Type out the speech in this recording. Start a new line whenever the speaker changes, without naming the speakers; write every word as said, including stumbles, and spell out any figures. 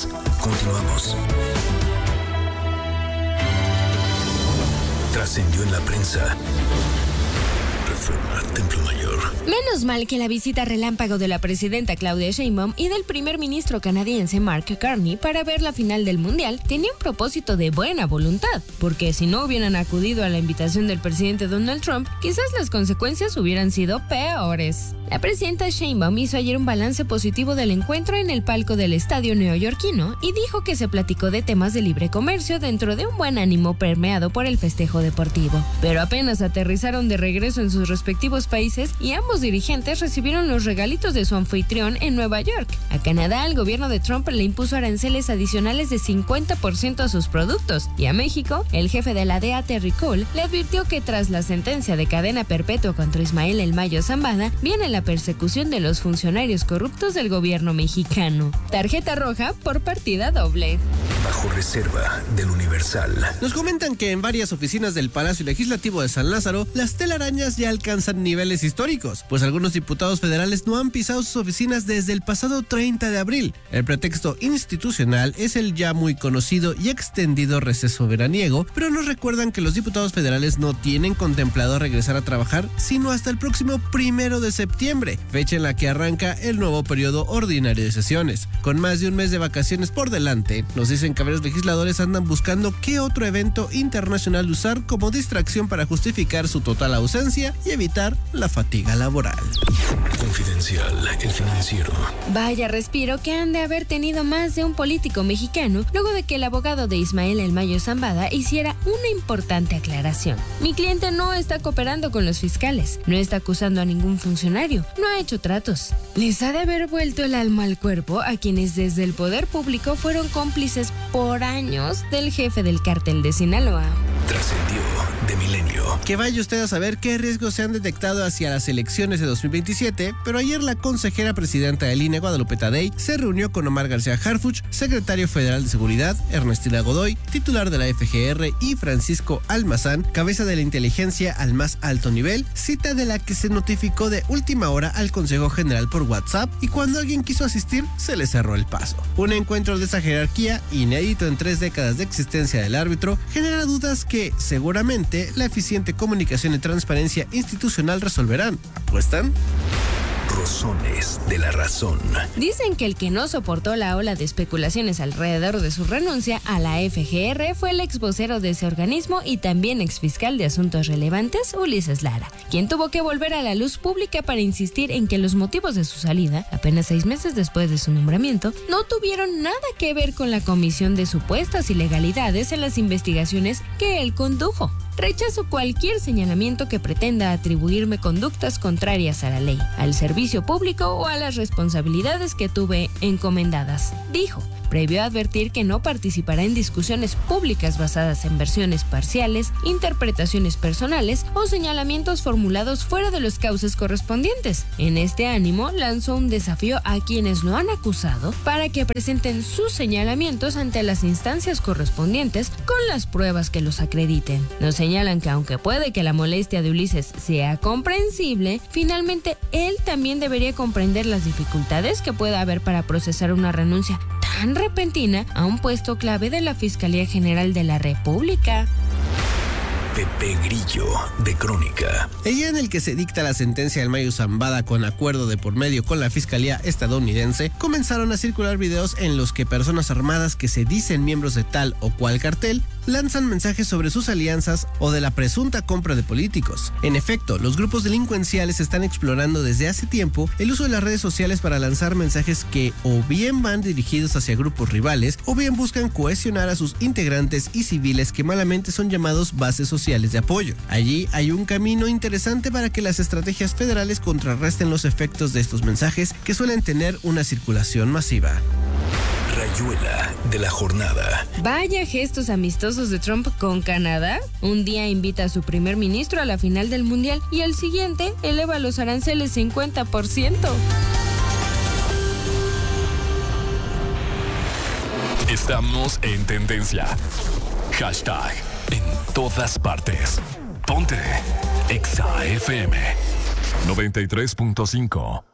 Noticias. Continuamos. Trascendió en la prensa. Reforma Templo Mayor.
Menos mal que la visita relámpago de la presidenta Claudia Sheinbaum y del primer ministro canadiense Mark Carney para ver la final del Mundial tenía un propósito de buena voluntad, porque si no hubieran acudido a la invitación del presidente Donald Trump, quizás las consecuencias hubieran sido peores. La presidenta Sheinbaum hizo ayer un balance positivo del encuentro en el palco del estadio neoyorquino y dijo que se platicó de temas de libre comercio dentro de un buen ánimo permeado por el festejo deportivo. Pero apenas aterrizaron de regreso en sus respectivos países y ambos dirigentes recibieron los regalitos de su anfitrión en Nueva York. A Canadá, el gobierno de Trump le impuso aranceles adicionales de cincuenta por ciento a sus productos, y a México, el jefe de la D E A, Terry Cole, le advirtió que tras la sentencia de cadena perpetua contra Ismael El Mayo Zambada, viene la persecución de los funcionarios corruptos del gobierno mexicano. Tarjeta roja por partida doble.
Bajo reserva del Universal.
Nos comentan que en varias oficinas del Palacio Legislativo de San Lázaro, las telarañas ya alcanzan niveles históricos, pues algunos diputados federales no han pisado sus oficinas desde el pasado treinta de abril. El pretexto institucional es el ya muy conocido y extendido receso veraniego, pero nos recuerdan que los diputados federales no tienen contemplado regresar a trabajar sino hasta el próximo primero de septiembre, fecha en la que arranca el nuevo periodo ordinario de sesiones. Con más de un mes de vacaciones por delante, nos dicen que varios legisladores andan buscando qué otro evento internacional usar como distracción para justificar su total ausencia y evitar la fatiga laboral.
Confidencial, El Financiero.
Vaya respiro que han de haber tenido más de un político mexicano luego de que el abogado de Ismael El Mayo Zambada hiciera una importante aclaración. Mi cliente no está cooperando con los fiscales, no está acusando a ningún funcionario, no ha hecho tratos. Les ha de haber vuelto el alma al cuerpo a quienes desde el poder público fueron cómplices por años del jefe del cártel de Sinaloa.
Trascendió de Milenio.
Que vaya usted a saber qué riesgos se han detectado hacia las elecciones de dos mil veintisiete, pero ayer la consejera presidenta del I N E, Guadalupe Tadei, se reunió con Omar García Harfuch, secretario federal de Seguridad, Ernestina Godoy, titular de la F G R, y Francisco Almazán, cabeza de la inteligencia al más alto nivel, cita de la que se notificó de última hora al Consejo General por WhatsApp, y cuando alguien quiso asistir, se le cerró el paso. Un encuentro de esa jerarquía, inédito en tres décadas de existencia del árbitro, genera dudas que, seguramente, la eficiente comunicación y transparencia institucional resolverán. ¿Apuestan?
Rosones de la razón.
Dicen que el que no soportó la ola de especulaciones alrededor de su renuncia a la F G R fue el ex vocero de ese organismo y también exfiscal de asuntos relevantes, Ulises Lara, quien tuvo que volver a la luz pública para insistir en que los motivos de su salida, apenas seis meses después de su nombramiento, no tuvieron nada que ver con la comisión de supuestas ilegalidades en las investigaciones que él condujo. Rechazo cualquier señalamiento que pretenda atribuirme conductas contrarias a la ley, al servicio público o a las responsabilidades que tuve encomendadas, dijo, previo a advertir que no participará en discusiones públicas basadas en versiones parciales, interpretaciones personales o señalamientos formulados fuera de los cauces correspondientes. En este ánimo, lanzó un desafío a quienes lo han acusado para que presenten sus señalamientos ante las instancias correspondientes con las pruebas que los acrediten. Nos señalan que aunque puede que la molestia de Ulises sea comprensible, finalmente él también debería comprender las dificultades que pueda haber para procesar una renuncia tan repentina a un puesto clave de la Fiscalía General de la República.
Pepe Grillo, de Crónica.
El día en el que se dicta la sentencia del Mayo Zambada con acuerdo de por medio con la Fiscalía estadounidense, comenzaron a circular videos en los que personas armadas que se dicen miembros de tal o cual cartel lanzan mensajes sobre sus alianzas o de la presunta compra de políticos. En efecto, los grupos delincuenciales están explorando desde hace tiempo el uso de las redes sociales para lanzar mensajes que o bien van dirigidos hacia grupos rivales o bien buscan cohesionar a sus integrantes y civiles que malamente son llamados bases sociales de apoyo. Allí hay un camino interesante para que las estrategias federales contrarresten los efectos de estos mensajes que suelen tener una circulación masiva.
Rayuela de la jornada.
Vaya gestos amistosos de Trump con Canadá. Un día invita a su primer ministro a la final del Mundial y el siguiente eleva los aranceles cincuenta por ciento.
Estamos en tendencia. Hashtag en todas partes. Ponte Exa F M noventa y tres punto cinco.